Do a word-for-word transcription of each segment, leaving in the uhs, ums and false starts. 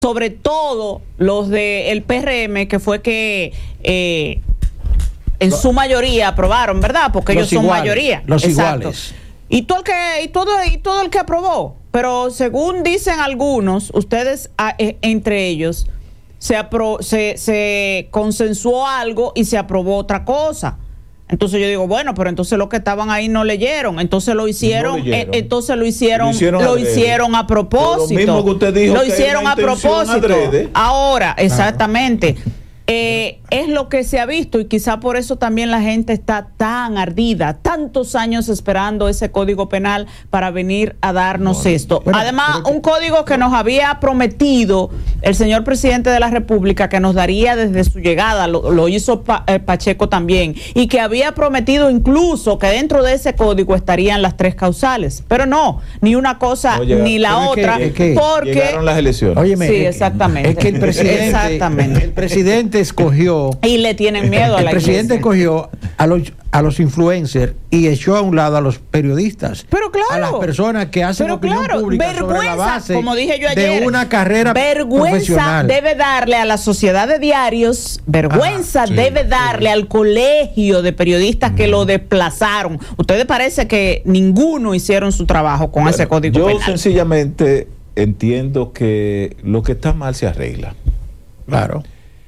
sobre todo los del P R M, que fue que eh, en su mayoría aprobaron, ¿verdad? Porque ellos son iguales, mayoría. Los Exacto. iguales. Y todo el que y todo y todo el que aprobó, pero según dicen algunos, ustedes a, eh, entre ellos se, apro, se se consensuó algo y se aprobó otra cosa. Entonces yo digo, bueno, pero entonces los que estaban ahí no leyeron, entonces lo hicieron, no eh, entonces lo hicieron, lo hicieron, lo hicieron a propósito. Lo mismo que usted dijo, lo hicieron a propósito. Adrede. Ahora, exactamente. Eh, es lo que se ha visto y quizá por eso también la gente está tan ardida, tantos años esperando ese código penal para venir a darnos bueno, esto. Bueno, Además, un código que nos había prometido el señor presidente de la República que nos daría desde su llegada, lo, lo hizo pa, eh, Pacheco también, y que había prometido incluso que dentro de ese código estarían las tres causales, pero no, ni una cosa Oye, ni la otra, es que, es que porque llegaron las elecciones. Óyeme, sí, es, exactamente. Es que el presidente, exactamente. El presidente escogió y le tienen miedo a la el presidente iglesia. Escogió a los a los influencers y echó a un lado a los periodistas, pero claro, a las personas que hacen pero opinión claro, pública vergüenza, sobre la base como dije yo ayer, de una carrera vergüenza profesional. Debe darle a la sociedad de diarios, vergüenza ah, sí, debe darle sí. al colegio de periodistas mm. que lo desplazaron. Ustedes parece que ninguno hicieron su trabajo con bueno, ese código yo penal. Yo sencillamente entiendo que lo que está mal se arregla. Claro.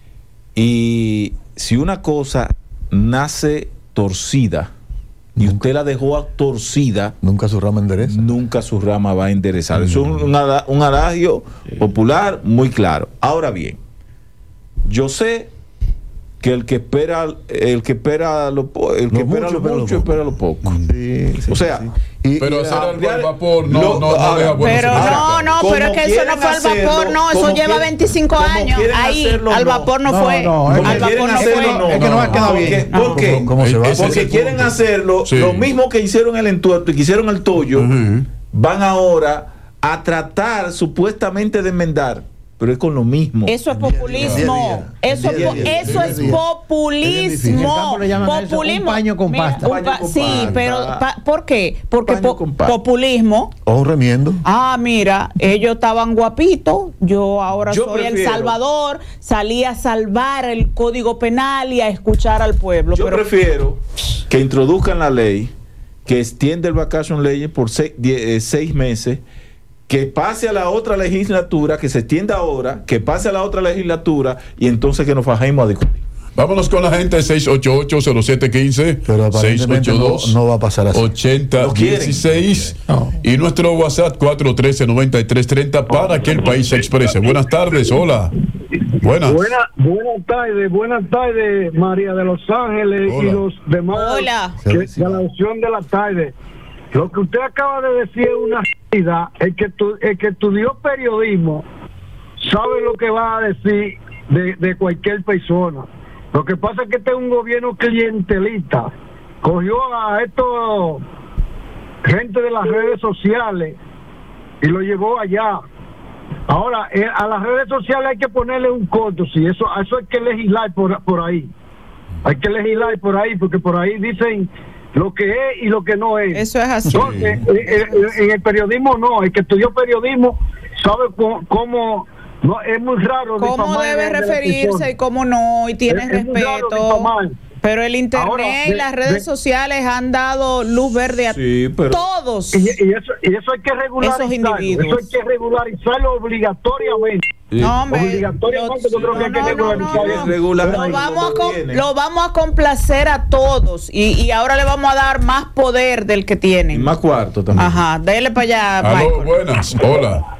Y si una cosa nace torcida y nunca, usted la dejó torcida, nunca su rama endereza. Nunca su rama va a enderezar. Mm. Eso es un, un adagio sí. popular muy claro. Ahora bien, yo sé que el que espera el que espera lo, el que lo espera mucho, lo mucho espera lo poco. Sí, sí, o sea, sí. Y, pero y hacer la, al vapor no, lo, no, no ahora, deja buenos pero no, no, pero es que eso no fue al vapor, no, eso lleva quieren, veinticinco años ahí, hacerlo, al vapor no, no fue, no, al vapor no hacerlo, fue. No, es que no va a quedar bien. ¿Por qué? ¿Cómo, cómo se va? Porque quieren hacerlo sí. lo mismo que hicieron el entuerto y que hicieron el Toyo, uh-huh. van ahora a tratar supuestamente de enmendar. Pero es con lo mismo. Eso es populismo. Eso, eso es populismo. Populismo. Un paño con pasta. Mira, un pa sí, pero pa ¿por qué? Porque po populismo. O un remiendo. Ah, mira, ellos estaban guapitos. Yo ahora yo soy prefiero. El Salvador. Salí a salvar el Código Penal y a escuchar al pueblo. Yo pero prefiero que introduzcan la ley, que extiende el vacation ley por seis, diez, eh, seis meses. Que pase a la otra legislatura, que se extienda ahora, que pase a la otra legislatura y entonces que nos fajemos a discutir. Vámonos con la gente, seis ocho ocho, cero siete uno cinco, pero seis ocho dos, no, no va a pasar así. ochenta dieciséis no. Y nuestro WhatsApp cuatro uno tres, nueve tres tres cero para que el país se exprese. Buenas tardes, hola. Buenas. Buena, buenas tardes, buenas tardes, María de Los Ángeles hola. Y los demás. Hola. Que, de la opción de la tarde. Lo que usted acaba de decir es una realidad. El que, tu, el que estudió periodismo sabe lo que va a decir de, de cualquier persona. Lo que pasa es que este es un gobierno clientelista. Cogió a estos gente de las redes sociales y lo llevó allá. Ahora, eh, a las redes sociales hay que ponerle un coto, sí, eso, eso hay que legislar por, por ahí. Hay que legislar por ahí, porque por ahí dicen lo que es y lo que no es. Eso es así. Entonces, en, en el periodismo no, el que estudió periodismo sabe cómo, cómo no, es muy raro. Cómo debe referirse y cómo no, y tiene es, respeto. Es pero el internet Ahora, de, y las redes de, sociales han dado luz verde a sí, pero, todos. Y, y, eso, y eso hay que regularizarlo. Esos individuos. Eso hay que regularizarlo obligatoriamente. Sí. No, hombre, obligatoriamente yo creo que hay que regularizarlo. Lo vamos a lo vamos a complacer a todos y, y ahora le vamos a dar más poder del que tienen. Y más cuarto también. Ajá, dele para allá. Aló, buenas, hola.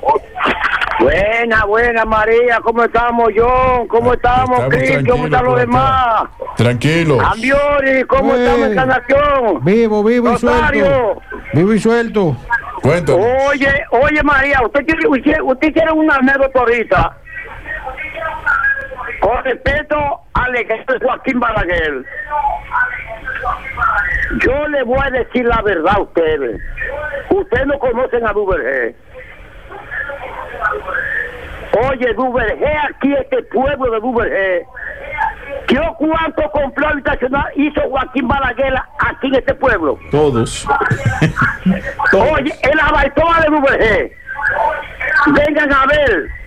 Buena, buena María, ¿cómo estamos, John? ¿Cómo estamos, Cris? ¿Cómo están los demás? Tranquilo. Ambiori, ¿cómo hey. estamos en esta nación? Vivo, vivo Rosario. y suelto. Vivo y suelto. Cuéntame. Oye, oye María, usted quiere, usted, usted quiere una anécdota ahorita. Con respeto al ejemplo de Joaquín Balaguer. Yo le voy a decir la verdad a ustedes. Ustedes no conocen a Duvergé. Oye, Duvergé, aquí este pueblo de Duvergé, ¿qué cuánto complot habitacional hizo Joaquín Balaguer aquí en este pueblo? Todos. Todos. Oye, en la Baitoa de Duvergé, vengan a ver